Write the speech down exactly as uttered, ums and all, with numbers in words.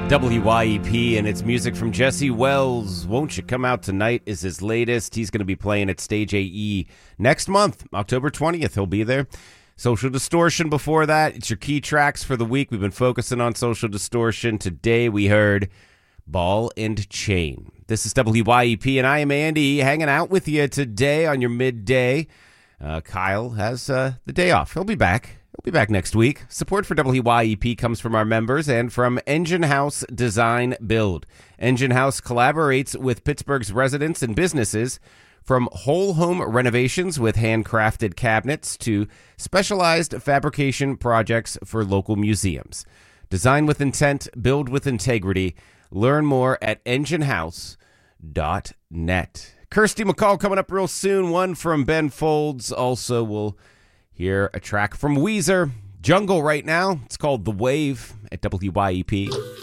W Y E P, and it's music from Jesse Wells. Won't You Come Out Tonight is his latest. He's going to be playing at Stage A E next month, October twentieth. He'll be there. Social Distortion before that. It's your key tracks for the week. We've been focusing on Social Distortion. Today we heard Ball and Chain. This is W Y E P, and I am Andy, hanging out with you today on your midday. Uh, Kyle has uh, the day off. He'll be back. We'll be back next week. Support for W Y E P comes from our members and from Engine House Design Build. Engine House collaborates with Pittsburgh's residents and businesses, from whole home renovations with handcrafted cabinets to specialized fabrication projects for local museums. Design with intent, build with integrity. Learn more at engine house dot net. Kirsty McCall coming up real soon. One from Ben Folds. Also, we'll hear a track from Weezer. Jungle right now. It's called The Wave at W Y E P.